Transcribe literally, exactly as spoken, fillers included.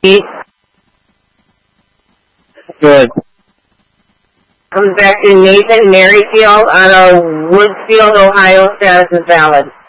Good. Comes back to Nathan Merrifield out of Woodfield, Ohio. Status is valid.